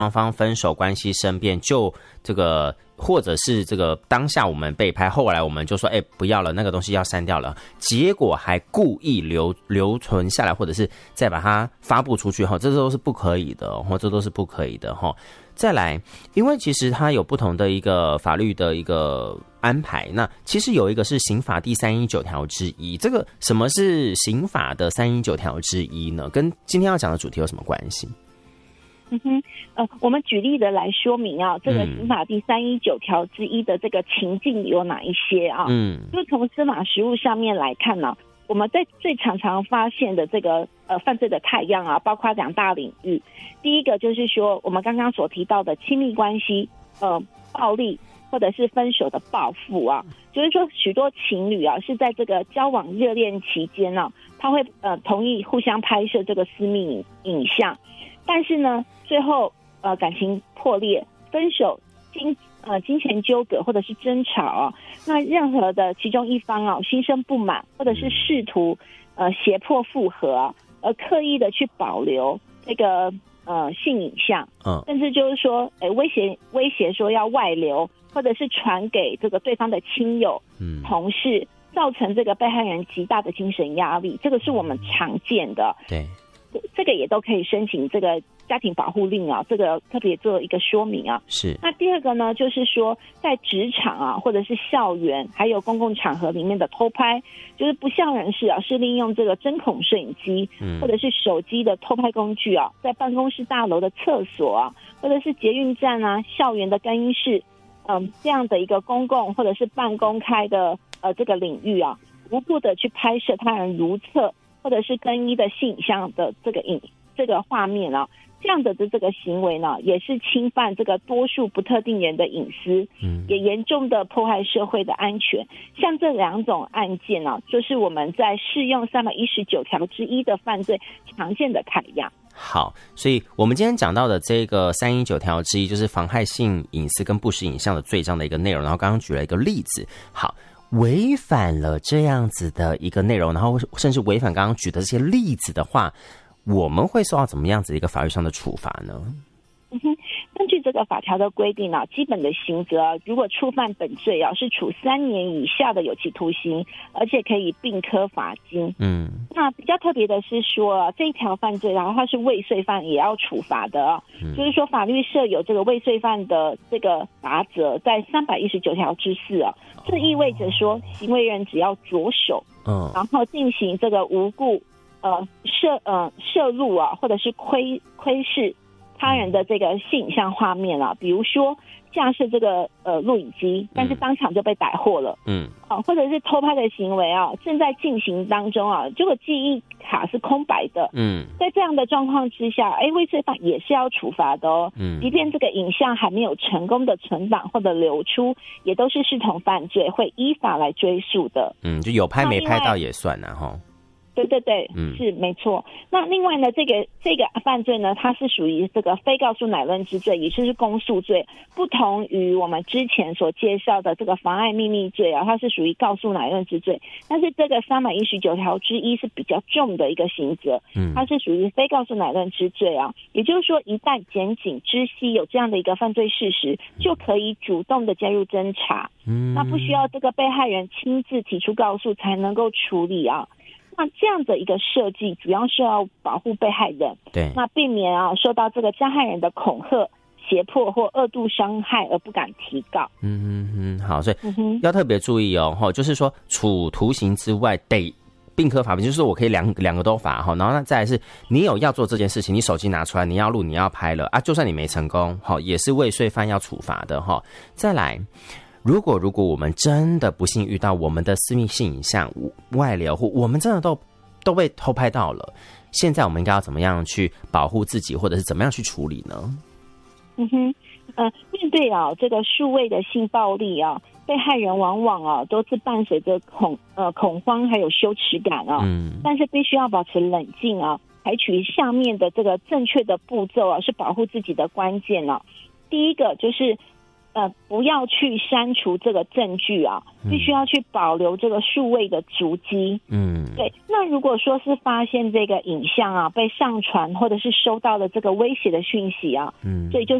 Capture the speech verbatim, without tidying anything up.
双方分手关系生变，就这个或者是这个当下我们被拍，后来我们就说哎、欸、不要了，那个东西要删掉了，结果还故意留留存下来，或者是再把它发布出去哈，这都是不可以的哈，这都是不可以的哈。再来，因为其实它有不同的一个法律的一个安排，那其实有一个是刑法第三一九条之一，这个什么是刑法的三一九条之一呢？跟今天要讲的主题有什么关系？ 嗯哼，呃，我们举例的来说明啊，这个刑法第三一九条之一的这个情境有哪一些啊？嗯，就从司法实务上面来看呢、啊，我们在最常常发现的这个呃犯罪的态样啊，包括两大领域。第一个就是说，我们刚刚所提到的亲密关系，呃，暴力或者是分手的报复啊，就是说许多情侣啊是在这个交往热恋期间呢、啊，他会呃同意互相拍摄这个私密影影像。但是呢，最后呃感情破裂、分手、金呃金钱纠葛或者是争吵啊，那任何的其中一方啊心生不满，或者是试图呃胁迫复合啊，而刻意的去保留这个呃性影像，嗯，甚至就是说，哎、欸、威胁威胁说要外流，或者是传给这个对方的亲友、嗯同事，造成这个被害人极大的精神压力，这个是我们常见的。 对。 这个也都可以申请这个家庭保护令啊，这个特别做一个说明啊。 是。 那第二个呢，就是说在职场啊，或者是校园，还有公共场合里面的偷拍，就是不肖人士啊，是利用这个针孔摄影机，嗯，或者是手机的偷拍工具啊，在办公室大楼的厕所啊，或者是捷运站啊、校园的更衣室，嗯，这样的一个公共或者是半公开的呃这个领域啊，无故的去拍摄他人如厕或者是更衣的性影像的这个影这个画面啊，这样的的这个行为呢，也是侵犯这个多数不特定人的隐私，嗯，也严重的破坏社会的安全。像这两种案件呢、啊，就是我们在适用三百一十九条之一的犯罪常见的态样。 好，所以我们今天讲到的这个三一九条之一，就是妨害性隐私跟不实影像的罪章的一个内容。然后刚刚举了一个例子，好。违反了这样子的一个内容，然后甚至违反刚刚举的这些例子的话，我们会受到怎么样子一个法律上的处罚呢？ 嗯哼，根据这个法条的规定啊，基本的刑责啊，如果触犯本罪啊，是处三年以下的有期徒刑，而且可以并科罚金。嗯，那比较特别的是说、啊，这一条犯罪，然后它是未遂犯也要处罚的啊、嗯，就是说法律设有这个未遂犯的这个罚则，在三百一十九条之四啊，这意味着说，行为人只要着手，嗯，然后进行这个无故呃摄呃摄入啊，或者是窥窥视他人的这个性影像画面啊，比如说架设这个呃录影机，但是当场就被逮获了，嗯，啊，或者是偷拍的行为啊，正在进行当中啊，这个记忆卡是空白的，嗯，在这样的状况之下，哎，未遂犯也是要处罚的哦，嗯，即便这个影像还没有成功的存档或者流出，也都是视同犯罪，会依法来追诉的， 嗯，就有拍没拍到也算啊，哈。 对对对，嗯，是没错。那另外呢，这个这个犯罪呢，它是属于这个非告诉乃论之罪，也就是公诉罪，不同于我们之前所介绍的这个妨碍秘密罪啊，它是属于告诉乃论之罪。但是这个三百一十九条之一是比较重的一个刑责，嗯，它是属于非告诉乃论之罪啊。也就是说，一旦检警知悉有这样的一个犯罪事实，就可以主动的介入侦查，嗯，那不需要这个被害人亲自提出告诉才能够处理啊。那这样的一个设计，主要是要保护被害人， 对， 那避免啊受到这个加害人的恐吓、胁迫或恶度伤害而不敢提告。 嗯嗯嗯，好，所以要特别注意哦，哈，就是说处徒刑之外得并科罚金，就是说我可以两两个都罚哈，然后呢再来是你有要做这件事情，你手机拿出来，你要录，你要拍了啊，就算你没成功，哈，也是未遂犯要处罚的哈。再来。如果如果我们真的不幸遇到我们的私密性影像外流，或我们真的都都被偷拍到了，现在我们应该要怎么样去保护自己，或者是怎么样去处理呢？ 嗯哼，呃，面对啊这个数位的性暴力啊，被害人往往啊都是伴随着恐呃恐慌还有羞耻感啊，嗯，但是必须要保持冷静啊，采取下面的这个正确的步骤啊，是保护自己的关键啊。第一个就是呃不要去删除这个证据啊，必须要去保留这个数位的足迹。嗯，对。那如果说是发现这个影像啊被上传，或者是收到了这个威胁的讯息啊，嗯，所以就